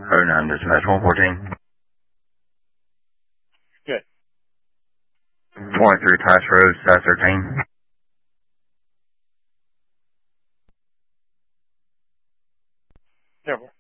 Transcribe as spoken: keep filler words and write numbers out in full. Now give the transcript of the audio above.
oh nine, dispatch one fourteen. Good. twenty-three Tice Road, South thirteen. Careful.